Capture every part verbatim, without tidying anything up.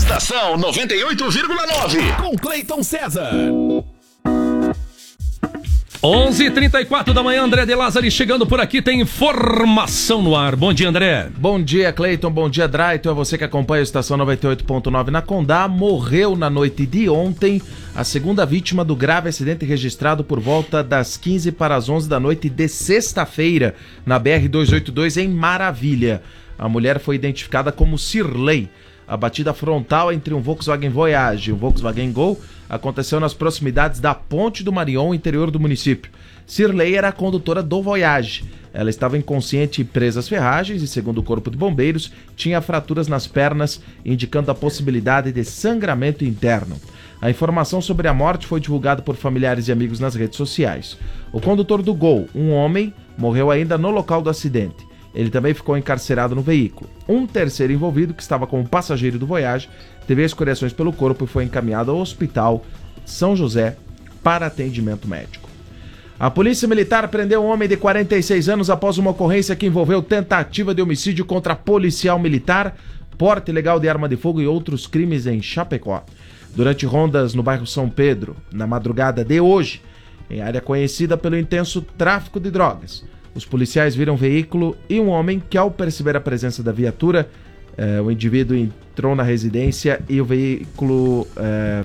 Estação noventa e oito vírgula nove. Com Cleiton César. onze e trinta e quatro da manhã, André de Lázari chegando por aqui, tem informação no ar. Bom dia, André. Bom dia, Cleiton, bom dia, Drayton. É você que acompanha a Estação noventa e oito ponto nove na Condá. Morreu na noite de ontem a segunda vítima do grave acidente registrado por volta das quinze para as onze da noite de sexta-feira na B R duzentos e oitenta e dois em Maravilha. A mulher foi identificada como Cirlei. A batida frontal entre um Volkswagen Voyage e um Volkswagen Gol aconteceu nas proximidades da Ponte do Marion, interior do município. Cirlei era a condutora do Voyage. Ela estava inconsciente e presa às ferragens e, segundo o Corpo de Bombeiros, tinha fraturas nas pernas, indicando a possibilidade de sangramento interno. A informação sobre a morte foi divulgada por familiares e amigos nas redes sociais. O condutor do Gol, um homem, morreu ainda no local do acidente. Ele também ficou encarcerado no veículo. Um terceiro envolvido, que estava como passageiro do Voyage, teve escoriações pelo corpo e foi encaminhado ao Hospital São José para atendimento médico. A Polícia Militar prendeu um homem de quarenta e seis anos após uma ocorrência que envolveu tentativa de homicídio contra policial militar, porte ilegal de arma de fogo e outros crimes em Chapecó. Durante rondas no bairro São Pedro, na madrugada de hoje, em área conhecida pelo intenso tráfico de drogas, os policiais viram um veículo e um homem que, ao perceber a presença da viatura, eh, o indivíduo entrou na residência e o veículo... Eh,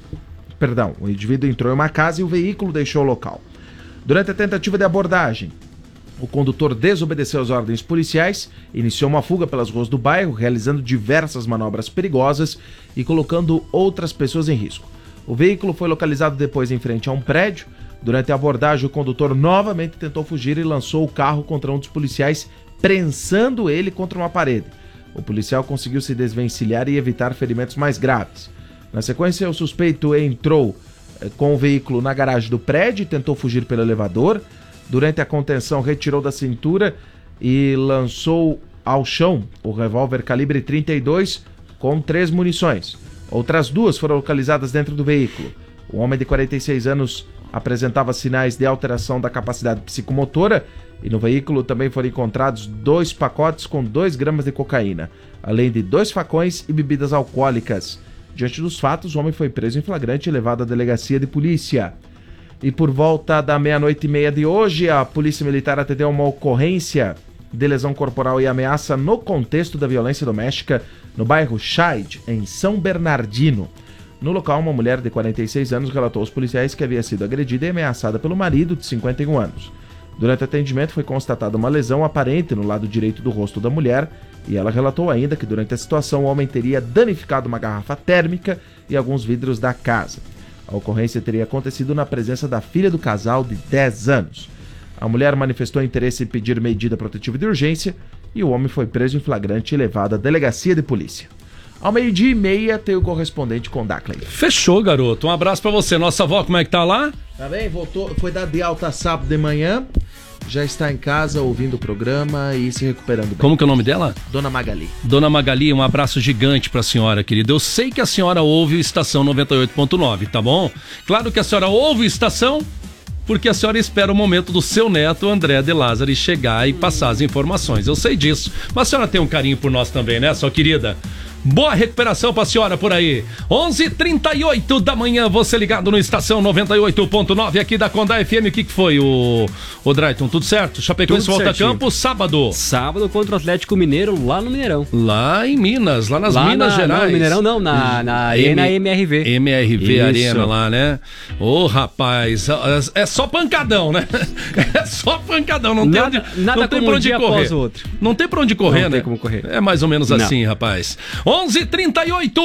perdão, o indivíduo entrou em uma casa e o veículo deixou o local. Durante a tentativa de abordagem, o condutor desobedeceu às ordens policiais, iniciou uma fuga pelas ruas do bairro, realizando diversas manobras perigosas e colocando outras pessoas em risco. O veículo foi localizado depois em frente a um prédio. Durante a abordagem, o condutor novamente tentou fugir e lançou o carro contra um dos policiais, prensando ele contra uma parede. O policial conseguiu se desvencilhar e evitar ferimentos mais graves. Na sequência, o suspeito entrou eh, com o veículo na garagem do prédio e tentou fugir pelo elevador. Durante a contenção, retirou da cintura e lançou ao chão o revólver calibre trinta e dois com três munições. Outras duas foram localizadas dentro do veículo. O homem de quarenta e seis anos apresentava sinais de alteração da capacidade psicomotora e no veículo também foram encontrados dois pacotes com dois gramas de cocaína, além de dois facões e bebidas alcoólicas. Diante dos fatos, o homem foi preso em flagrante e levado à delegacia de polícia. E por volta da meia-noite e meia de hoje, a Polícia Militar atendeu uma ocorrência de lesão corporal e ameaça no contexto da violência doméstica no bairro Scheid, em São Bernardino. No local, uma mulher de quarenta e seis anos relatou aos policiais que havia sido agredida e ameaçada pelo marido, de cinquenta e um anos. Durante o atendimento, foi constatada uma lesão aparente no lado direito do rosto da mulher e ela relatou ainda que durante a situação o homem teria danificado uma garrafa térmica e alguns vidros da casa. A ocorrência teria acontecido na presença da filha do casal de dez anos. A mulher manifestou interesse em pedir medida protetiva de urgência e o homem foi preso em flagrante e levado à delegacia de polícia. Ao meio-dia e meia tem o correspondente com Dacley. Fechou, garoto. Um abraço pra você. Nossa avó, como é que tá lá? Tá bem? Voltou, foi dar de alta sábado de manhã. Já está em casa ouvindo o programa e se recuperando bem. Como que é o nome dela? Dona Magali. Dona Magali, um abraço gigante pra senhora, querida. Eu sei que a senhora ouve o Estação noventa e oito ponto nove, tá bom? Claro que a senhora ouve o Estação porque a senhora espera o momento do seu neto, André de Lázari, chegar e passar as informações. Eu sei disso. Mas a senhora tem um carinho por nós também, né, sua querida? Boa recuperação pra senhora por aí. onze e trinta e oito da manhã, você ligado no Estação noventa e oito ponto nove aqui da Condá F M. O que que foi, o, o Drayton? Tudo certo? Chapecoense volta a campo sábado. Sábado contra o Atlético Mineiro lá no Mineirão. Lá em Minas, lá nas lá Minas na, Gerais. Não, no Mineirão não, na, na Arena M R V. M R V Isso. Arena lá, né? Ô, rapaz, é só pancadão, né? É só pancadão, não tem, nada, onde, nada não tem como pra um onde dia correr. após o outro. Não tem pra onde correr, não né? Não tem como correr. É mais ou menos não. assim, rapaz. onze e trinta e oito,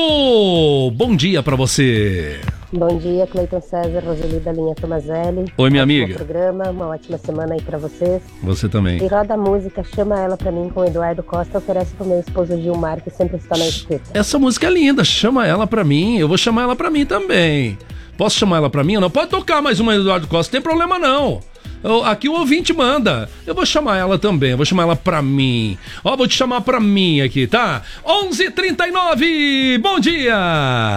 bom dia pra você. Bom dia, Cleiton César, Roseli da linha Tomazelli. Oi, minha ótimo amiga. Programa, uma ótima semana aí pra vocês. Você também. E roda a música Chama Ela Pra Mim com Eduardo Costa, oferece pro meu esposo Gilmar, que sempre está na escuta. Essa música é linda, chama ela pra mim, eu vou chamar ela pra mim também. Posso chamar ela pra mim ou não? Pode tocar mais uma Eduardo Costa, não tem problema não. Eu, aqui o ouvinte manda. Eu vou chamar ela também, eu vou chamar ela pra mim. Ó, vou te chamar pra mim aqui, tá? onze e trinta e nove, bom dia!